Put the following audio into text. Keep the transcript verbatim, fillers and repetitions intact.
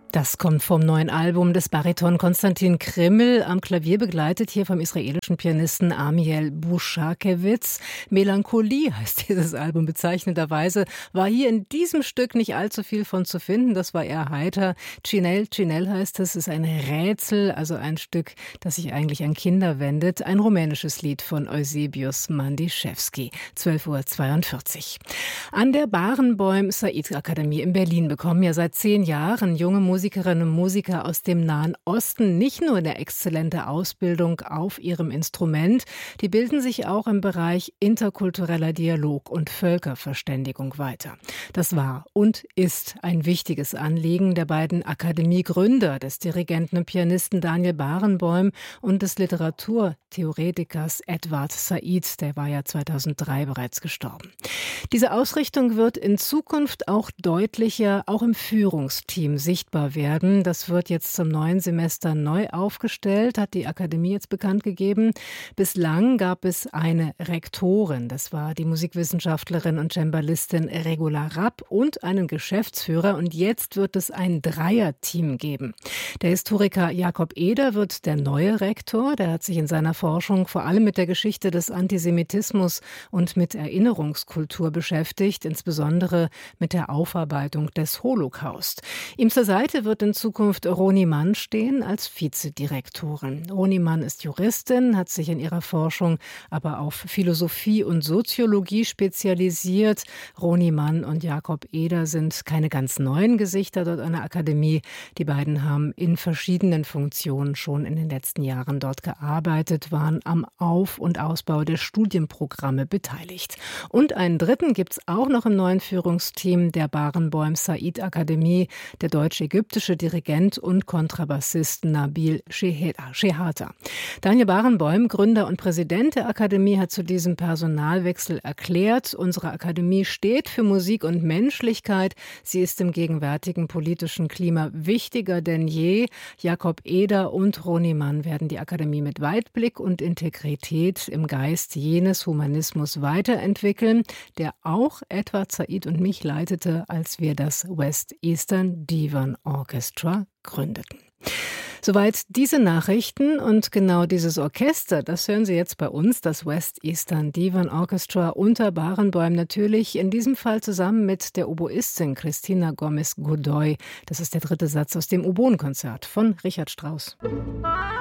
Das kommt vom neuen Album des Bariton Konstantin Krimmel, am Klavier begleitet hier vom israelischen Pianisten Amiel Buschakewitz. Melancholie heißt dieses Album bezeichnenderweise. War hier in diesem Stück nicht allzu viel von zu finden, das war eher heiter. Chinel, Chinel heißt es, ist ein Rätsel, also ein Stück, das sich eigentlich an Kinder wendet. Ein rumänisches Lied von Eusebius Mandischewski, zwölf Uhr zweiundvierzig. An der Barenboim Said Akademie in Berlin bekommen ja seit zehn Jahren junge Musiker Musikerinnen und Musiker aus dem Nahen Osten nicht nur eine exzellente Ausbildung auf ihrem Instrument, die bilden sich auch im Bereich interkultureller Dialog und Völkerverständigung weiter. Das war und ist ein wichtiges Anliegen der beiden Akademiegründer, des Dirigenten und Pianisten Daniel Barenboim und des Literaturtheoretikers Edward Said, der war ja zweitausenddrei bereits gestorben. Diese Ausrichtung wird in Zukunft auch deutlicher, auch im Führungsteam sichtbar werden. Das wird jetzt zum neuen Semester neu aufgestellt, hat die Akademie jetzt bekannt gegeben. Bislang gab es eine Rektorin, das war die Musikwissenschaftlerin und Cembalistin Regula Rapp, und einen Geschäftsführer, und jetzt wird es ein Dreierteam geben. Der Historiker Jakob Eder wird der neue Rektor, der hat sich in seiner Forschung vor allem mit der Geschichte des Antisemitismus und mit Erinnerungskultur beschäftigt, insbesondere mit der Aufarbeitung des Holocaust. Ihm zur Seite wird in Zukunft Roni Mann stehen als Vizedirektorin. Roni Mann ist Juristin, hat sich in ihrer Forschung aber auf Philosophie und Soziologie spezialisiert. Roni Mann und Jakob Eder sind keine ganz neuen Gesichter dort an der Akademie. Die beiden haben in verschiedenen Funktionen schon in den letzten Jahren dort gearbeitet, waren am Auf- und Ausbau der Studienprogramme beteiligt. Und einen dritten gibt es auch noch im neuen Führungsteam der Barenboim Said Akademie, der deutsch-ägyptische Dirigent und Kontrabassist Nabil Shehata. Daniel Barenboim, Gründer und Präsident der Akademie, hat zu diesem Personalwechsel erklärt: Unsere Akademie steht für Musik und Menschlichkeit. Sie ist im gegenwärtigen politischen Klima wichtiger denn je. Jakob Eder und Roni Mann werden die Akademie mit Weitblick und Integrität im Geist jenes Humanismus weiterentwickeln, der auch Edward Said und mich leitete, als wir das West Eastern Divan Orchestra gründeten. Soweit diese Nachrichten, und genau dieses Orchester, das hören Sie jetzt bei uns, das West Eastern Divan Orchestra unter Barenboim, natürlich in diesem Fall zusammen mit der Oboistin Christina Gomez Godoy. Das ist der dritte Satz aus dem Oboenkonzert von Richard Strauss.